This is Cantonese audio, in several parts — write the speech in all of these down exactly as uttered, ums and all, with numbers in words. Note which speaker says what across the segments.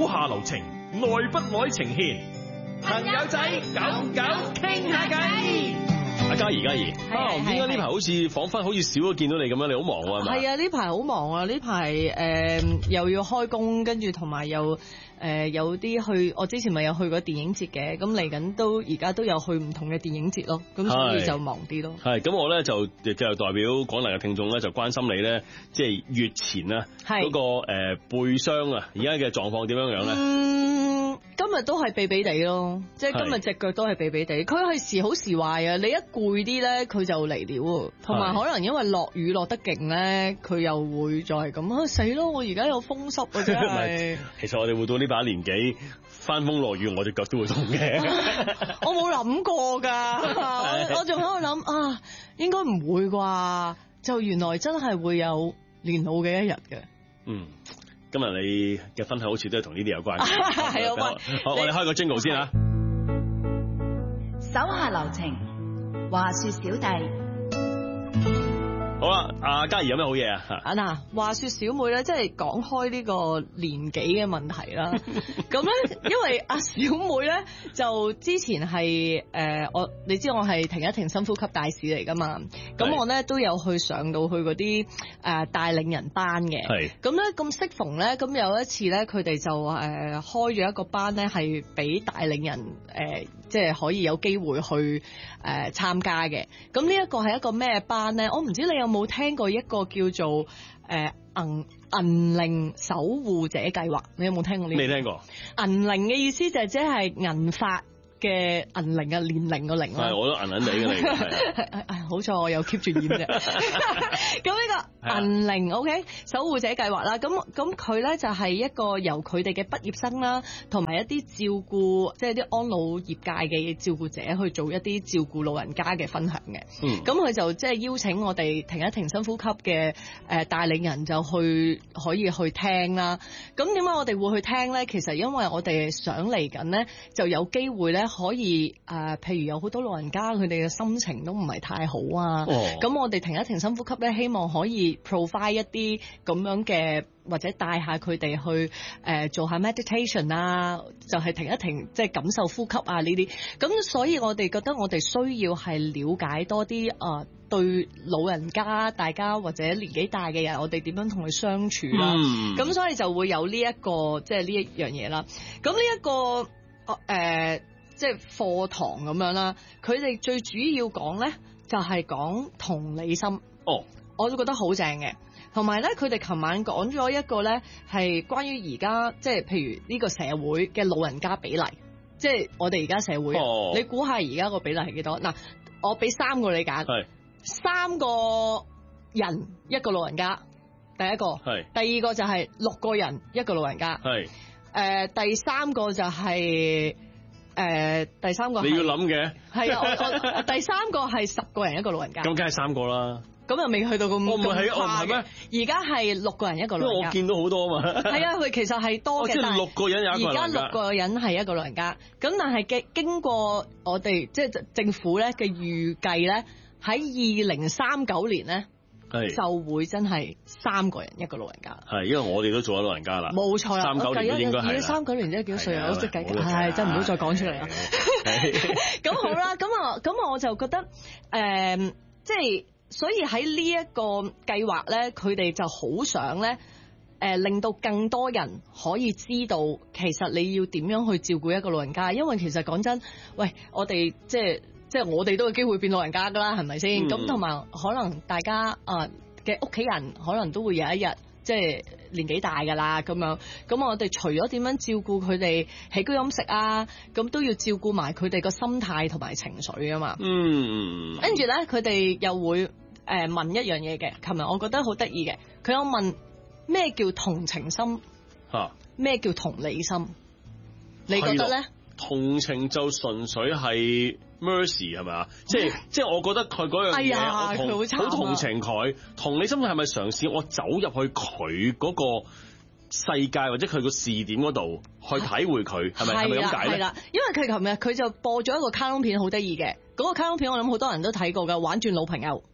Speaker 1: 手下留情，耐不耐情牽，朋友仔久久傾下偈。阿嘉怡，嘉怡，啊，唔知點解呢排好似彷彿好似少咗見到你咁樣，你好忙喎，係咪？
Speaker 2: 係啊，呢排好忙啊！呢排誒又要開工，跟住同埋又誒、呃、有啲去，我之前咪有去過電影節嘅，咁嚟緊都而家都有去唔同嘅電影節咯，咁所以就忙啲咯。
Speaker 1: 係，咁我咧就亦就代表廣大嘅聽眾咧，就關心你咧，即係月前啊嗰個誒背傷啊，而家嘅狀況點樣樣咧？
Speaker 2: 嗯，今日都係痹痹地咯，即係今日隻腳都係痹痹地，佢係時好時壞啊！你一攰啲咧，佢就嚟了，同埋可能因為落雨落得勁咧，佢又會再係咁啊死咯！我而家有風濕啊，真係。
Speaker 1: 其實我哋活到呢把年紀，翻風落雨，我隻腳都會痛嘅。
Speaker 2: 我冇諗過噶，我仲喺度諗啊，應該唔會啩？就原來真係會有年老嘅一日嘅。
Speaker 1: 嗯。今日你嘅分享好似都係同呢啲有關嘅，
Speaker 2: 係有關。
Speaker 1: 好，我哋開個 jingle 先吓。
Speaker 3: 手下留情，話說小弟。
Speaker 1: 好啦，阿嘉怡有咩好嘢啊？
Speaker 2: 啊嗱，話說小妹咧，即係講開呢個年紀嘅問題啦。咁咧，因為阿小妹咧就之前係誒、呃、我，你知我係停一停深呼吸大使嚟噶嘛。咁我咧都有去上到去嗰啲誒帶領人班嘅。係。咁咧咁適逢咧，咁有一次咧，佢哋就誒、呃、開咗一個班咧，係俾帶領人誒、呃、即係可以有機會去誒參、呃、加嘅。咁呢一個係一個咩班咧？我唔知你有冇聽過一個叫做誒銀銀齡守護者計劃？你有冇聽過呢？
Speaker 1: 未聽過。銀
Speaker 2: 齡嘅意思就係即係銀髮嘅銀齡嘅年齡個齡啦。
Speaker 1: 係，我都銀銀地嘅嚟。
Speaker 2: 係係好彩我有 keep 住演啫。咁呢個銀齡 OK 守護者計劃啦，咁咁佢咧就係一個由佢哋嘅畢業生啦，同埋一啲照顧即係啲安老業界嘅照顧者去做一啲照顧老人家嘅分享嘅。嗯。咁佢就即係邀請我哋停一停深呼吸嘅誒帶領人就去可以去聽啦。咁點解我哋會去聽咧？其實因為我哋想嚟緊咧就有機會咧可以誒、呃，譬如有好多老人家佢哋嘅心情都唔係太好啊。哦。咁我哋停一停深呼吸咧，希望可以 provide 一啲咁樣嘅，或者帶下佢哋去誒、呃、做下 meditation 啊，就係、是、停一停，即、就、係、是、感受呼吸啊呢啲。咁所以我哋覺得我哋需要係了解多啲啊、呃，對老人家大家或者年紀大嘅人，我哋點樣同佢相處啦。咁、嗯、所以就會有呢、這、一個即係呢一樣嘢啦。咁呢一個誒。呃即係課堂咁樣啦，佢哋最主要講咧就係講同理心。哦，我都覺得好正嘅。同埋咧，佢哋琴晚講咗一個咧係關於而家即係譬如呢個社會嘅老人家比例，即係我哋而家社會，哦、你估下而家個比例係幾多？嗱，我俾三個你揀，係三個人一個老人家，第一個係，第二個就係六個人一個老人家，係，誒、呃，第三個就係、是。誒、呃，第三個你
Speaker 1: 要諗嘅
Speaker 2: 係啊，我我第三個係十個人一個老人家，
Speaker 1: 咁梗係三個啦。
Speaker 2: 咁又未去到咁，
Speaker 1: 我唔係，我唔係咩？
Speaker 2: 而家係六個人一個老人家，
Speaker 1: 因為我見到好多啊嘛。係
Speaker 2: 啊，佢其實係多嘅，即係
Speaker 1: 六個人有一個老人家。而家
Speaker 2: 六個人係一個老人家，咁但係嘅經過我哋即係政府咧嘅預計咧，喺二零三九年咧。就會真係三個人一個老人家，係因為我哋都做咗老人家啦，冇錯啦。三九年都應該係啦。三九年即係幾多歲啊？我識計計，係真唔好再講出嚟啦。咁好啦，咁啊，咁我就覺得誒、呃，即係所以喺呢一個計劃咧，佢哋就好想咧，誒、呃，令到更多人可以知道，其實你要點樣去照顧一個老人家，因為其實講真，喂，我哋即係。即係我哋都有機會變老人家噶啦，係咪先？咁同埋可能大家啊嘅屋企人可能都會有一日即係年紀大噶啦咁樣。咁我哋除咗點樣照顧佢哋起居飲食啊，咁都要照顧埋佢哋個心態同埋情緒啊嘛。嗯。跟住咧，佢哋又會誒問一樣嘢嘅。琴日我覺得好得意嘅，佢有問咩叫同情心？嚇。咩叫同理心？你覺得咧？
Speaker 1: 同情就純粹係 mercy 係咪啊？即係即係，我覺得佢嗰樣嘢，哎呀，我同好同情佢。同理心係咪嘗試我走入去佢嗰個世界或者佢個視點嗰度去體會佢？係咪係咪咁解咧？係啦，
Speaker 2: 因為佢琴日佢就播咗一個卡通片，好得意嘅。嗰個卡通片我諗好多人都睇過㗎，玩轉老朋友。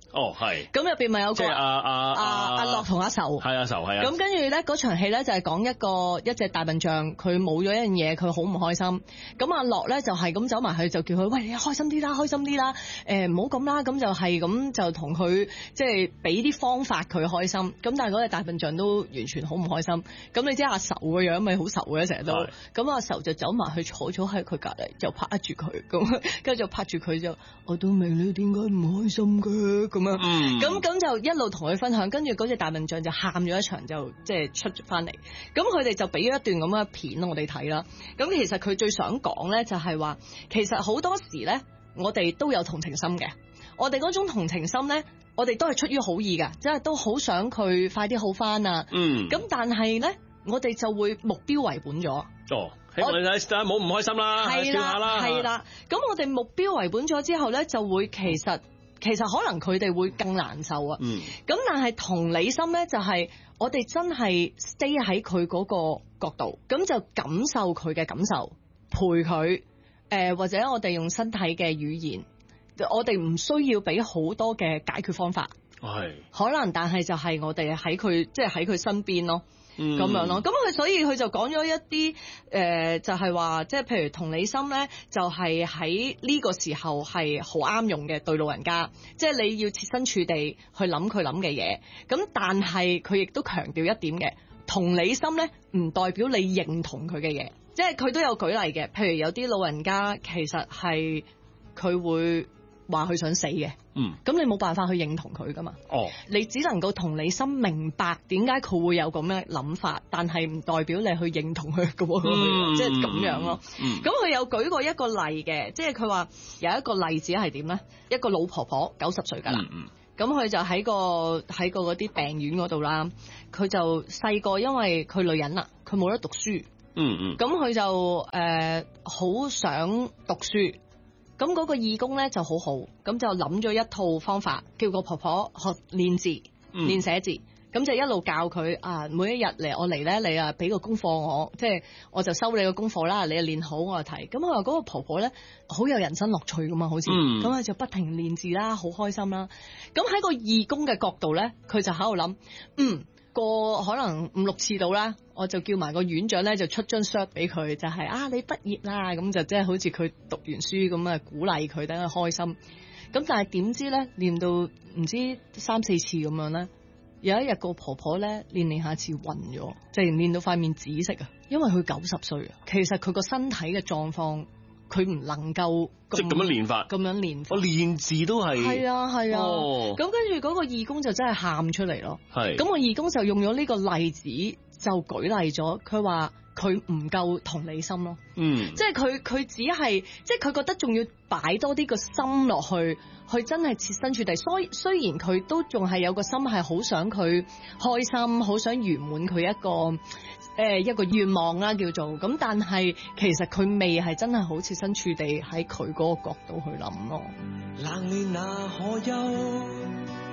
Speaker 1: 哦，係。
Speaker 2: 咁入邊咪有個
Speaker 1: 即係阿阿
Speaker 2: 阿阿樂同阿愁，
Speaker 1: 係阿愁係啊。
Speaker 2: 咁跟住咧嗰場戲咧就係講一個一隻大笨象，佢冇咗一樣嘢，佢好唔開心。咁阿樂咧就係咁走埋去，就叫佢喂，你開心啲啦，開心啲啦，誒唔好咁啦。咁就係咁就同佢即係俾啲方法佢開心。咁但係嗰隻大笨象都完全好唔開心。咁你知阿愁個樣咪好愁嘅成日都。咁阿愁就走埋去坐咗喺佢隔離，就拍住佢，咁跟住就拍住佢就，我都明你點解唔開心嘅咁樣。咁咁、嗯、就一路同佢分享，跟住嗰隻大笨象就喊咗一場，就即係出咗翻嚟。咁佢哋就俾咗一段咁嘅片我哋睇啦。咁其實佢最想講咧就係話，其實好多時咧，我哋都有同情心嘅。我哋嗰種同情心咧，我哋都係出於好意㗎，即係都好想佢快啲好翻啊。嗯。咁但係咧，我哋就會目標為本咗。哦。
Speaker 1: 我哋睇下冇唔開心啦，笑下啦。
Speaker 2: 係啦。咁我哋目標為本咗之後咧，就會其實。其實可能佢哋會更難受啊，咁、嗯、但係同理心咧就係我哋真係 stay 喺佢嗰個角度，咁就感受佢嘅感受，陪佢，誒、呃、或者我哋用身體嘅語言，我哋唔需要俾好多嘅解決方法，係可能，但係就係我哋喺佢即係喺佢身邊咯。咁、嗯、樣咯，咁佢所以佢就講咗一啲誒、呃，就係、是、話，即係譬如同理心咧，就係喺呢個時候係好啱用嘅對老人家，即係你要設身處地去諗佢諗嘅嘢。咁但係佢亦都強調一點嘅，同理心咧唔代表你認同佢嘅嘢，即係佢都有舉例嘅，譬如有啲老人家其實係佢會話佢想死嘅，嗯，咁你冇辦法去認同佢噶嘛，哦，你只能夠同理心明白點解佢會有咁嘅諗法，但係唔代表你去認同佢嘅喎，即係咁樣咯。咁佢有舉過一個例嘅，即係佢話有一個例子係點咧？一個老婆婆九十歲㗎啦，咁佢、嗯、就喺個喺個嗰啲病院嗰度啦，佢就細個因為佢女人啦，佢冇得讀書，嗯嗯，咁佢就誒好、呃、想讀書。咁嗰個義工咧就好好，咁就諗咗一套方法，叫個婆婆學練字、練寫字，咁、嗯、就一路教佢啊，每一日嚟我嚟咧，你啊俾個功課我，即係我就收你個功課啦，你啊練好我就睇。咁我話嗰個婆婆咧好有人生樂趣噶嘛，好似，咁佢、嗯、就不停練字啦，好開心啦。咁喺個義工嘅角度咧，佢就喺度諗，嗯。過可能五六次到啦，我就叫埋個院長咧，就出張 cert 俾佢，就係、是、啊你畢業啦，咁就即係好似佢讀完書咁啊，鼓勵佢等佢開心。咁但係點知咧，練到唔知三四次咁樣咧，有一日個婆婆咧練練下次暈咗，即係練到塊面紫色啊，因為佢九十歲啊，其實佢個身體嘅狀況。佢唔能夠
Speaker 1: 即係咁樣練法，
Speaker 2: 咁樣練法。
Speaker 1: 我練字都係
Speaker 2: 係啊係啊。咁跟住嗰個義工就真係喊出嚟咯。係。咁個義工就用咗呢個例子就舉例咗，佢話佢唔夠同理心咯。嗯。即係佢佢只係即係佢覺得仲要擺多啲個心落去，去真係設身處地。所以雖然佢都仲係有個心係好想佢開心，好想圓滿佢一個。誒一個願望啦叫做咁，但係其實佢未係真係好設身處地喺佢嗰個角度去諗咯。冷暖那可休，